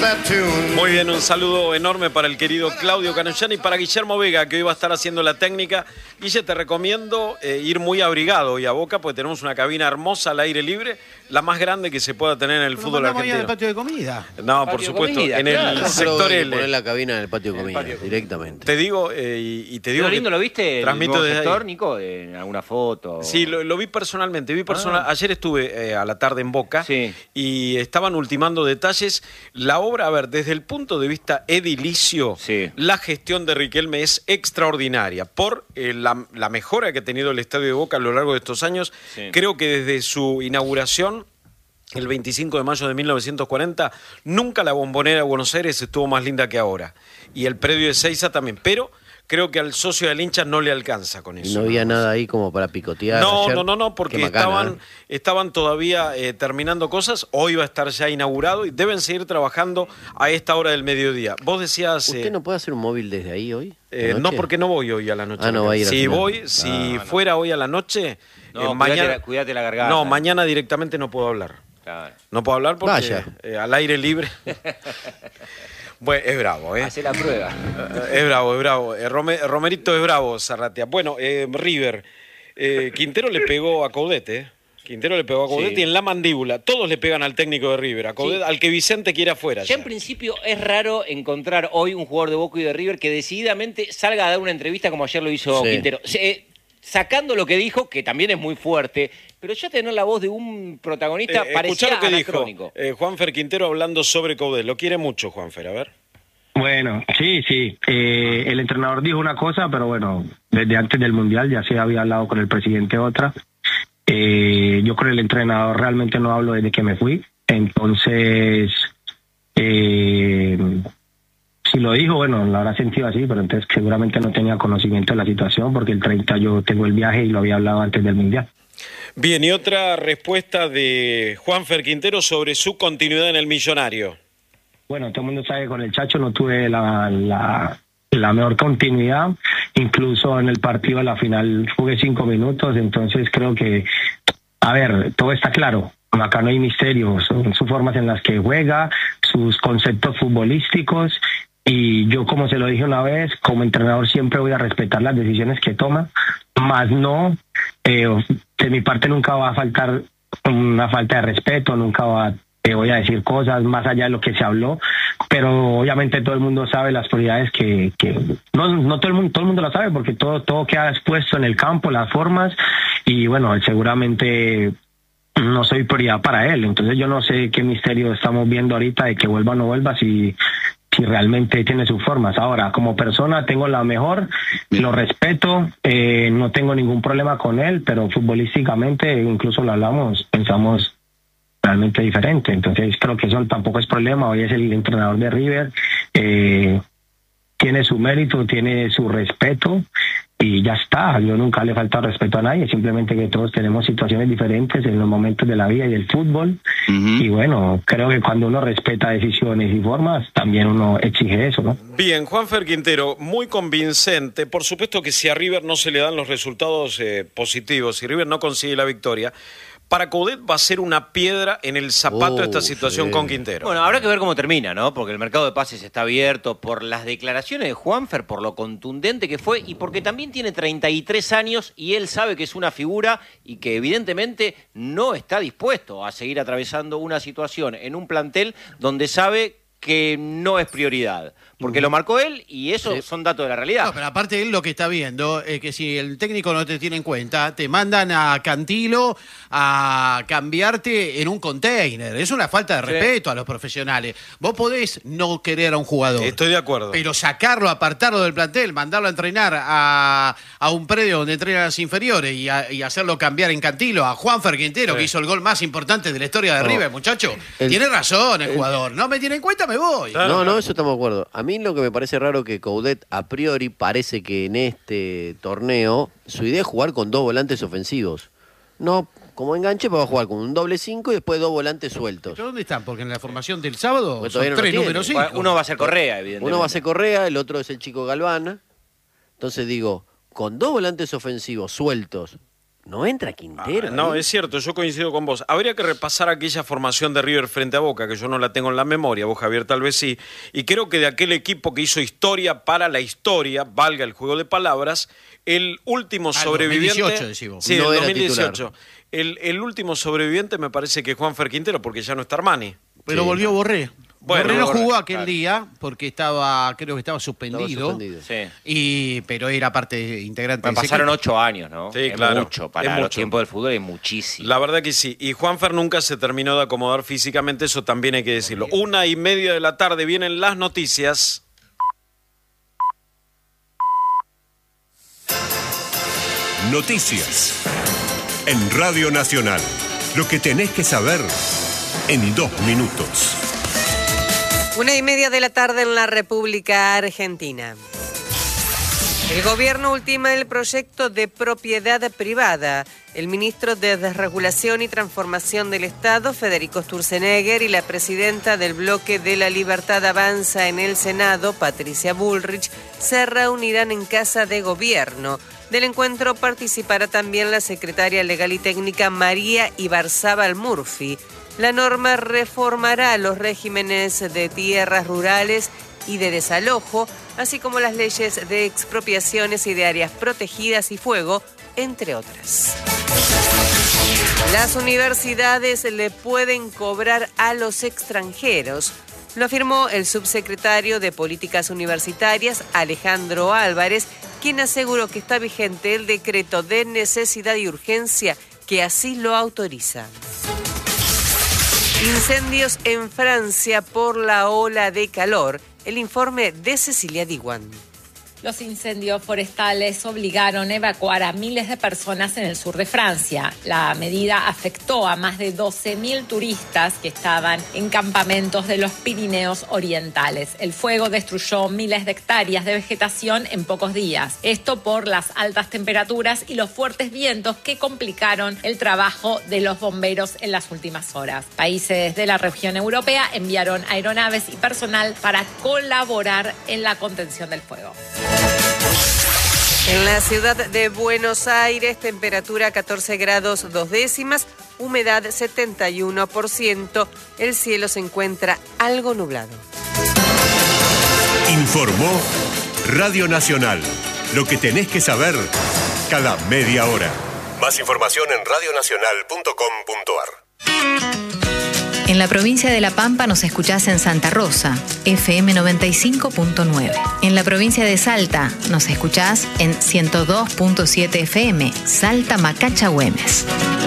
Muy bien, un saludo enorme para el querido Claudio Canellani y para Guillermo Vega, que hoy va a estar haciendo la técnica. Guille, te recomiendo ir muy abrigado hoy a Boca, porque tenemos una cabina hermosa al aire libre, la más grande que se pueda tener en el fútbol argentino. En el patio de comida. No, por supuesto, en el sector L. Poner la cabina en el patio de comida, directamente. Te digo, y te digo. ¿Lo lindo lo viste? Transmito desde sector, ahí. Nico, en alguna foto. Sí, lo vi personalmente. Ayer estuve a la tarde en Boca y estaban ultimando detalles. La obra, a ver, desde el punto de vista edilicio, la gestión de Riquelme es extraordinaria. Por la mejora que ha tenido el Estadio de Boca a lo largo de estos años, creo que desde su inauguración, el 25 de mayo de 1940, nunca la Bombonera de Buenos Aires estuvo más linda que ahora. Y el predio de Ezeiza también, pero creo que al socio del hincha no le alcanza con eso. ¿No había nada ahí como para picotear? No, porque estaban todavía terminando cosas. Hoy va a estar ya inaugurado y deben seguir trabajando a esta hora del mediodía. Vos decías... ¿Usted no puede hacer un móvil desde ahí hoy? No, porque no voy hoy a la noche. No va a ir si fuera hoy a la noche... mañana, cuídate la garganta. No, mañana directamente no puedo hablar. Claro. No puedo hablar porque al aire libre... Bueno, es bravo, ¿eh? Hace la prueba. Es bravo. Romerito es bravo, Zarratea. Bueno, River. Quintero le pegó a Coudet, ¿eh? Quintero le pegó a Coudet y en la mandíbula. Todos le pegan al técnico de River, a Coudet, al que Vicente quiere afuera. Ya en principio es raro encontrar hoy un jugador de Boca y de River que decididamente salga a dar una entrevista como ayer lo hizo Quintero. Sacando lo que dijo, que también es muy fuerte, pero ya tener la voz de un protagonista parecía anacrónico. Juanfer Quintero hablando sobre Coudet. Lo quiere mucho, Juanfer, a ver. Bueno, sí. El entrenador dijo una cosa, pero bueno, desde antes del Mundial ya se había hablado con el presidente otra. Yo con el entrenador realmente no hablo desde que me fui. Entonces, si lo dijo, bueno, lo habrá sentido así, pero entonces seguramente no tenía conocimiento de la situación porque el 30 yo tengo el viaje y lo había hablado antes del Mundial. Bien, y otra respuesta de Juanfer Quintero sobre su continuidad en el Millonario. Bueno, todo el mundo sabe que con el Chacho no tuve la mejor continuidad, incluso en el partido de la final jugué 5 minutos, entonces creo que, a ver, todo está claro. Acá no hay misterio, son sus formas en las que juega, sus conceptos futbolísticos. Y yo, como se lo dije una vez, como entrenador siempre voy a respetar las decisiones que toma, más no, de mi parte nunca va a faltar una falta de respeto, voy a decir cosas más allá de lo que se habló, pero obviamente todo el mundo sabe las prioridades que no todo el mundo lo sabe porque todo queda expuesto en el campo, las formas, y bueno, seguramente no soy prioridad para él, entonces yo no sé qué misterio estamos viendo ahorita de que vuelva o no vuelva, si realmente tiene sus formas. Ahora, como persona tengo la mejor, lo respeto, no tengo ningún problema con él, pero futbolísticamente, incluso lo hablamos, pensamos realmente diferente, entonces creo que eso tampoco es problema. Hoy es el entrenador de River, tiene su mérito, tiene su respeto y ya está. Yo nunca le he faltado respeto a nadie, simplemente que todos tenemos situaciones diferentes en los momentos de la vida y del fútbol. Y bueno, creo que cuando uno respeta decisiones y formas, también uno exige eso, ¿no? Bien, Juanfer Quintero, muy convincente. Por supuesto que si a River no se le dan los resultados positivos, si River no consigue la victoria, para Coudet va a ser una piedra en el zapato esta situación con Quintero. Bueno, habrá que ver cómo termina, ¿no? Porque el mercado de pases está abierto por las declaraciones de Juanfer, por lo contundente que fue y porque también tiene 33 años y él sabe que es una figura y que evidentemente no está dispuesto a seguir atravesando una situación en un plantel donde sabe que no es prioridad. Porque lo marcó él y eso son datos de la realidad. No, pero aparte él lo que está viendo es que si el técnico no te tiene en cuenta, te mandan a Cantilo a cambiarte en un container. Es una falta de respeto a los profesionales. Vos podés no querer a un jugador. Estoy de acuerdo. Pero sacarlo, apartarlo del plantel, mandarlo a entrenar a un predio donde entrenan las inferiores y hacerlo cambiar en Cantilo a Juanfer Quintero, que hizo el gol más importante de la historia de River, muchacho. Tiene razón el jugador. No me tiene en cuenta, me voy. Claro. No, eso estamos de acuerdo. A mí lo que me parece raro que Coudet a priori parece que en este torneo su idea es jugar con 2 volantes ofensivos. No como enganche, va a jugar con un doble 5 y después 2 volantes sueltos. ¿Pero dónde están? Porque en la formación del sábado pues son 3 números 5. Uno va a ser Correa, evidentemente. Uno va a ser Correa, el otro es el chico Galván. Entonces digo, con 2 volantes ofensivos sueltos, No entra Quintero. No, es cierto, yo coincido con vos. Habría que repasar aquella formación de River frente a Boca, que yo no la tengo en la memoria, vos, Javier, tal vez sí. Y creo que de aquel equipo que hizo historia para la historia, valga el juego de palabras, el último sobreviviente... 2018, decimos. Sí, No el era 2018. El último sobreviviente me parece que es Juanfer Quintero, porque ya no está Armani. Pero volvió Borré. Bueno, Borré no Borré, jugó aquel claro. día porque creo que estaba suspendido. Sí. Pero era parte integrante de ese Pasaron equipo. 8 años, ¿no? Sí, Es claro. mucho. Para Es los mucho. tiempos del fútbol es muchísimo. La verdad que sí. Y Juanfer nunca se terminó de acomodar físicamente, eso también hay que decirlo. 1:30 de la tarde vienen las noticias. Noticias. En Radio Nacional. Lo que tenés que saber en 2 minutos. 1:30 de la tarde en la República Argentina. El gobierno ultima el proyecto de propiedad privada. El ministro de Desregulación y Transformación del Estado, Federico Sturzenegger, y la presidenta del Bloque de la Libertad Avanza en el Senado, Patricia Bullrich, se reunirán en Casa de Gobierno. Del encuentro participará también la secretaria legal y técnica María Ibarzábal Murphy. La norma reformará los regímenes de tierras rurales y de desalojo, así como las leyes de expropiaciones y de áreas protegidas y fuego, entre otras. Las universidades le pueden cobrar a los extranjeros. Lo afirmó el subsecretario de Políticas Universitarias, Alejandro Álvarez, quien aseguró que está vigente el decreto de necesidad y urgencia que así lo autoriza. Incendios en Francia por la ola de calor. El informe de Cecilia Diwan. Los incendios forestales obligaron a evacuar a miles de personas en el sur de Francia. La medida afectó a más de 12.000 turistas que estaban en campamentos de los Pirineos orientales. El fuego destruyó miles de hectáreas de vegetación en pocos días. Esto por las altas temperaturas y los fuertes vientos que complicaron el trabajo de los bomberos en las últimas horas. Países de la región europea enviaron aeronaves y personal para colaborar en la contención del fuego. En la ciudad de Buenos Aires, temperatura 14 grados 2 décimas, humedad 71%, el cielo se encuentra algo nublado. Informó Radio Nacional. Lo que tenés que saber cada media hora. Más información en radionacional.com.ar. En la provincia de La Pampa nos escuchás en Santa Rosa, FM 95.9. En la provincia de Salta nos escuchás en 102.7 FM, Salta Macacha Güemes.